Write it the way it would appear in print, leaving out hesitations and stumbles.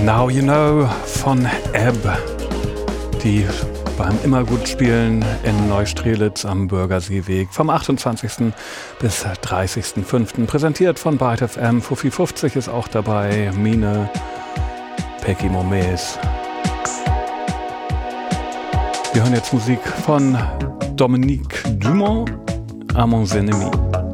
Now You Know von Ebb, die beim Immergut-Spielen in Neustrelitz am Bürgerseeweg vom 28. bis 30.05. präsentiert von Byte FM. Fuffi 50 ist auch dabei, Mine, Peggy Momes. Wir hören jetzt Musik von Dominique Dumont, À Mon Ennemi.